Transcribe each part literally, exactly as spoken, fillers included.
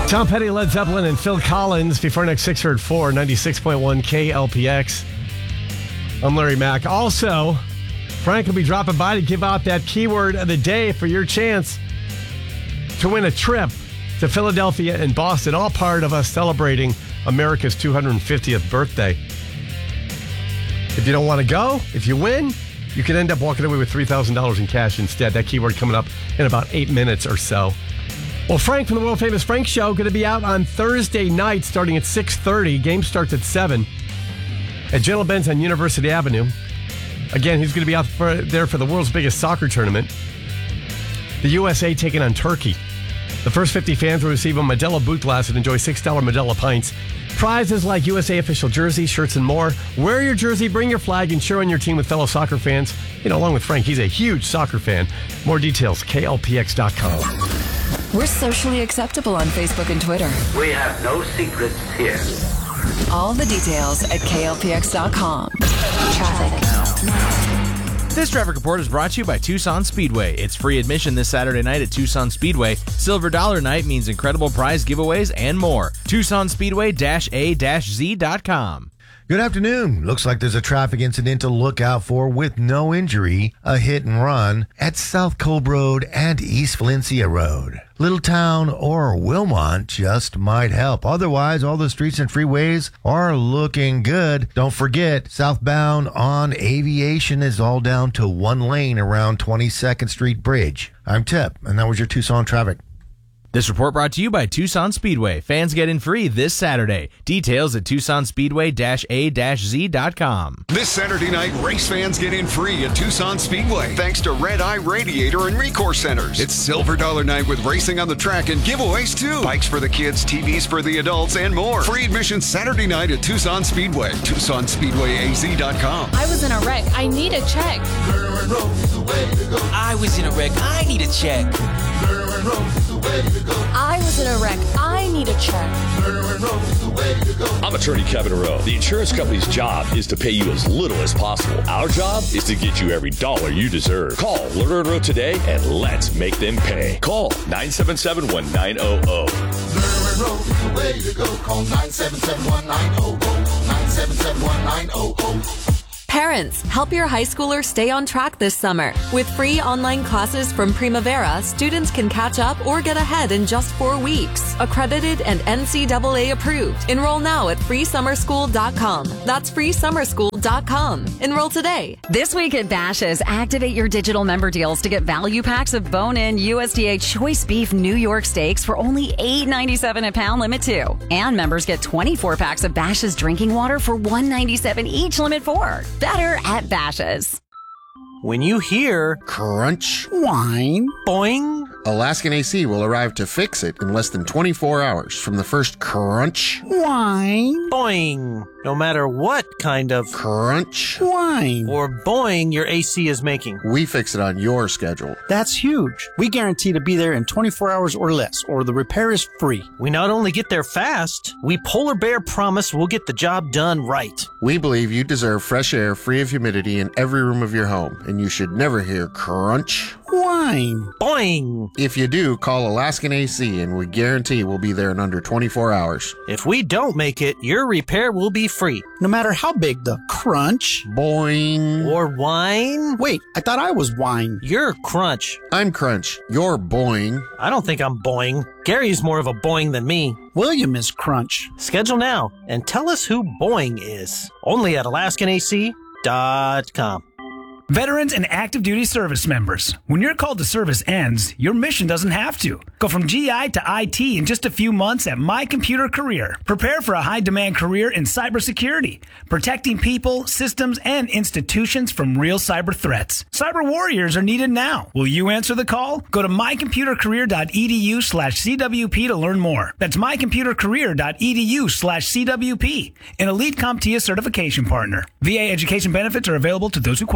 Tom Petty, Led Zeppelin, and Phil Collins before next six hundred four, ninety-six point one K L P X. I'm Larry Mack. Also, Frank will be dropping by to give out that keyword of the day for your chance to win a trip to Philadelphia and Boston, all part of us celebrating America's two hundred fiftieth birthday. If you don't want to go, if you win, you can end up walking away with three thousand dollars in cash instead. That keyword coming up in about eight minutes or so. Well, Frank from the world-famous Frank Show going to be out on Thursday night starting at six thirty. Game starts at seven at Gentle Ben's on University Avenue. Again, he's going to be out for, there for the world's biggest soccer tournament. The U S A taking on Turkey. The first fifty fans will receive a Modelo boot glass and enjoy six dollars Modelo pints. Prizes like U S A official jerseys, shirts, and more. Wear your jersey, bring your flag, and cheer on your team with fellow soccer fans. You know, along with Frank, he's a huge soccer fan. More details, K L P X dot com. We're socially acceptable on Facebook and Twitter. We have no secrets here. All the details at K L P X dot com. Traffic. This traffic report is brought to you by Tucson Speedway. It's free admission this Saturday night at Tucson Speedway. Silver Dollar Night means incredible prize giveaways and more. Tucson Speedway A Z dot com. Good afternoon. Looks like there's a traffic incident to look out for with no injury. A hit and run at South Cove Road and East Valencia Road. Littletown or Wilmont just might help. Otherwise, all the streets and freeways are looking good. Don't forget, southbound on Aviation is all down to one lane around twenty-second Street Bridge. I'm Tip, and that was your Tucson traffic. This report brought to you by Tucson Speedway. Fans get in free this Saturday. Details at Tucson Speedway A Z dot com. This Saturday night, race fans get in free at Tucson Speedway thanks to Red Eye Radiator and Recourse Centers. It's Silver Dollar Night with racing on the track and giveaways too. Bikes for the kids, T Vs for the adults, and more. Free admission Saturday night at Tucson Speedway. Tucson Speedway A Z dot com. I was in a wreck. I need a check. I was in a wreck. I need a check. I was in a wreck. I need a check. I'm attorney Kevin Rowe. The insurance company's job is to pay you as little as possible. Our job is to get you every dollar you deserve. Call Lerner and Rowe today and let's make them pay. Call nine seven seven, one nine zero zero. Lerner and Rowe is the way to go. Call nine seven seven, one nine zero zero. nine seven seven, one nine zero zero. Parents, help your high schooler stay on track this summer. With free online classes from Primavera, students can catch up or get ahead in just four weeks. Accredited and N C double A approved. Enroll now at free summer school dot com. That's free summer school dot com. Enroll today. This week at Bash's', activate your digital member deals to get value packs of bone-in U S D A choice beef New York steaks for only eight ninety-seven a pound, limit two. And members get twenty-four packs of Bash's' drinking water for one ninety-seven each, limit four. Better at Bash's'. When you hear crunch, whine, boing, Alaskan A C will arrive to fix it in less than twenty-four hours from the first crunch, whine, boing. No matter what kind of crunch, whine, or boing your A C is making, we fix it on your schedule. That's huge. We guarantee to be there in twenty-four hours or less, or the repair is free. We not only get there fast, we Polar Bear promise we'll get the job done right. We believe you deserve fresh air free of humidity in every room of your home, and you should never hear crunch, whine, boing. If you do, call Alaskan A C, and we guarantee we'll be there in under twenty-four hours. If we don't make it, your repair will be free, no matter how big the crunch, boing, or whine. Wait, I thought I was whine. You're crunch. I'm crunch. You're boing. I don't think I'm boing. Gary's more of a boing than me. William is crunch. Schedule now and tell us who boing is. Only at Alaskan A C dot com. Veterans and active duty service members, when your call to service ends, your mission doesn't have to. Go from G I to I T in just a few months at My Computer Career. Prepare for a high-demand career in cybersecurity, protecting people, systems, and institutions from real cyber threats. Cyber warriors are needed now. Will you answer the call? Go to my computer career dot e d u slash c w p to learn more. That's my computer career dot e d u slash c w p, an Elite CompTIA certification partner. V A education benefits are available to those who qualify.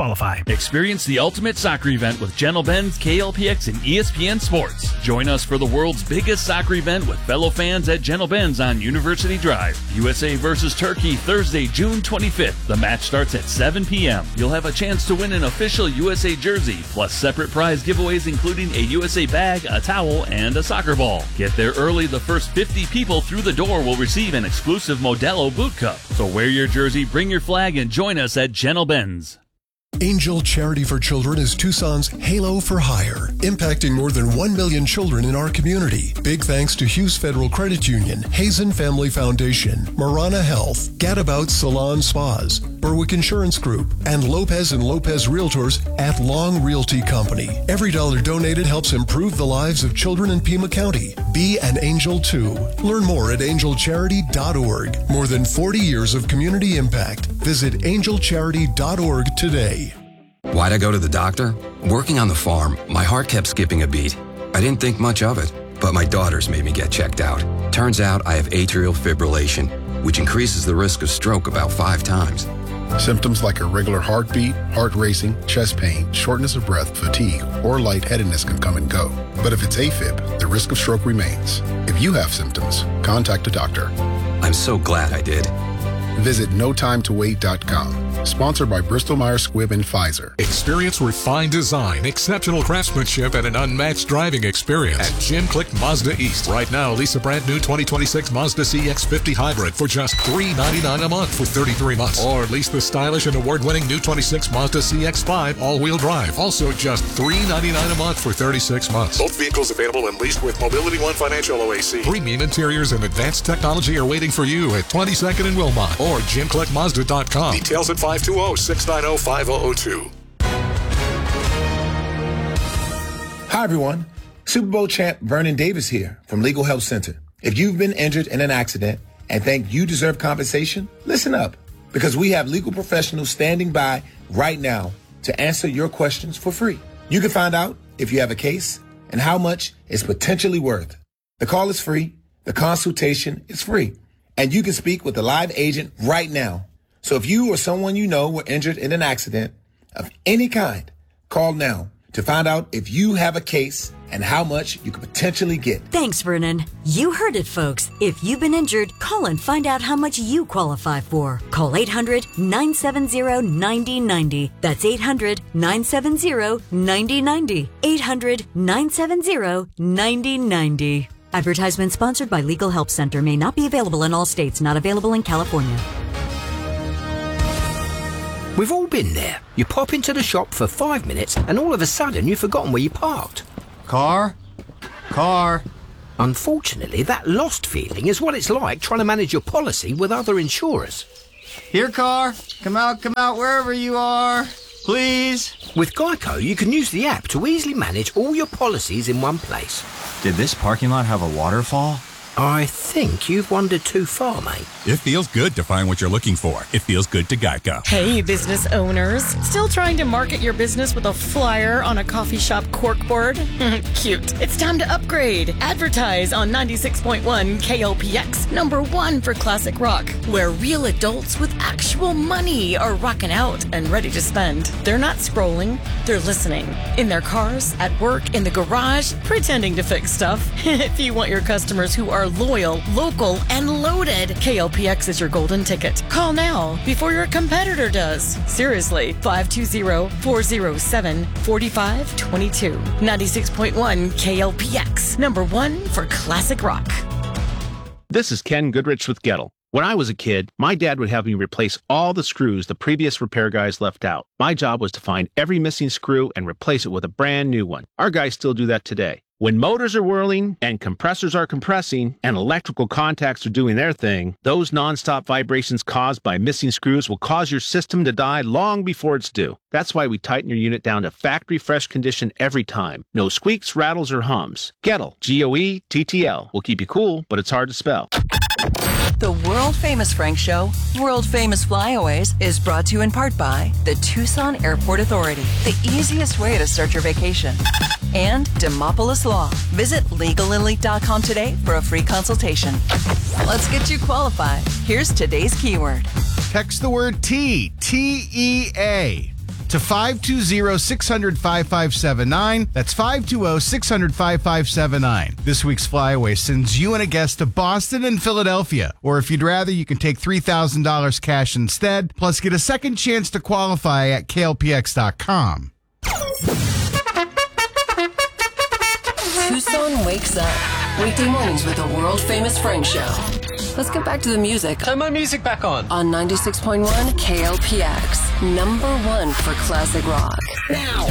Experience the ultimate soccer event with Gentle Benz, K L P X, and E S P N Sports. Join us for the world's biggest soccer event with fellow fans at Gentle Benz on University Drive. U S A versus Turkey, Thursday, June twenty-fifth. The match starts at seven p.m. You'll have a chance to win an official U S A jersey, plus separate prize giveaways including a U S A bag, a towel, and a soccer ball. Get there early. The first fifty people through the door will receive an exclusive Modelo boot cup. So wear your jersey, bring your flag, and join us at Gentle Benz. Angel Charity for Children is Tucson's Halo for Hire, impacting more than one million children in our community. Big thanks to Hughes Federal Credit Union, Hazen Family Foundation, Marana Health, Gadabout Salon Spas, Berwick Insurance Group, and Lopez and Lopez Realtors at Long Realty Company. Every dollar donated helps improve the lives of children in Pima County. Be an angel too. Learn more at angel charity dot org. More than forty years of community impact. Visit angel charity dot org today. Why'd I go to the doctor? Working on the farm, my heart kept skipping a beat. I didn't think much of it, but my daughters made me get checked out. Turns out I have atrial fibrillation, which increases the risk of stroke about five times. Symptoms like irregular heartbeat, heart racing, chest pain, shortness of breath, fatigue, or lightheadedness can come and go. But if it's AFib, the risk of stroke remains. If you have symptoms, contact a doctor. I'm so glad I did. Visit no time to wait dot com. Sponsored by Bristol Myers Squibb and Pfizer. Experience refined design, exceptional craftsmanship, and an unmatched driving experience at Jim Click Mazda East. Right now, lease a brand new twenty twenty-six Mazda C X fifty Hybrid for just three hundred ninety-nine dollars a month for thirty-three months. Or lease the stylish and award-winning new twenty-six Mazda C X five all-wheel drive. Also just three hundred ninety-nine dollars a month for thirty-six months. Both vehicles available and leased with Mobility One Financial O A C. Premium interiors and advanced technology are waiting for you at twenty-second and Wilmot or jim click mazda dot com. Details at five two zero, six nine zero, five zero zero two. Hi, everyone. Super Bowl champ Vernon Davis here from Legal Help Center. If you've been injured in an accident and think you deserve compensation, listen up, because we have legal professionals standing by right now to answer your questions for free. You can find out if you have a case and how much it's potentially worth. The call is free. The consultation is free. And you can speak with a live agent right now. So if you or someone you know were injured in an accident of any kind, call now to find out if you have a case and how much you could potentially get. Thanks, Vernon. You heard it, folks. If you've been injured, call and find out how much you qualify for. Call eight hundred, nine seven zero, nine zero nine zero. That's eight hundred, nine seven zero, nine zero nine zero. eight hundred, nine seven zero, nine zero nine zero. Advertisement sponsored by Legal Help Center. May not be available in all states. Not available in California. We've all been there. You pop into the shop for five minutes and all of a sudden you've forgotten where you parked. Car? Car? Unfortunately, that lost feeling is what it's like trying to manage your policy with other insurers. Here, car. Come out, come out, wherever you are. Please. With Geico, you can use the app to easily manage all your policies in one place. Did this parking lot have a waterfall? I think you've wandered too far, mate. It feels good to find what you're looking for. It feels good to Geico. Hey, business owners. Still trying to market your business with a flyer on a coffee shop corkboard? Cute. It's time to upgrade. Advertise on ninety-six point one K L P X, number one for classic rock, where real adults with actual money are rocking out and ready to spend. They're not scrolling, they're listening. In their cars, at work, in the garage, pretending to fix stuff. If you want your customers who are loyal, local, and loaded, K L P X is your golden ticket. Call now before your competitor does. Seriously, five two zero, four zero seven, four five two two. ninety-six point one K L P X, number one for classic rock. This is Ken Goodrich with Gettle. When I was a kid, my dad would have me replace all the screws the previous repair guys left out. My job was to find every missing screw and replace it with a brand new one. Our guys still do that today. When motors are whirling and compressors are compressing and electrical contacts are doing their thing, those nonstop vibrations caused by missing screws will cause your system to die long before it's due. That's why we tighten your unit down to factory fresh condition every time. No squeaks, rattles, or hums. Gettle, G O E T T L, will keep you cool, but it's hard to spell. The world-famous Frank Show, world-famous flyaways, is brought to you in part by the Tucson Airport Authority, the easiest way to start your vacation, and Demopolis Law. Visit legal elite dot com today for a free consultation. Let's get you qualified. Here's today's keyword. Text the word T, T E A. to five two zero, six hundred, fifty-five seventy-nine. That's five two zero, six hundred, fifty-five seventy-nine. This week's Flyaway sends you and a guest to Boston and Philadelphia. Or if you'd rather, you can take three thousand dollars cash instead, plus get a second chance to qualify at K L P X dot com. Tucson wakes up. Weekday mornings with the world-famous Frank Show. Let's get back to the music. Turn my music back on. On ninety-six point one K L P X. Number one for classic rock. Now.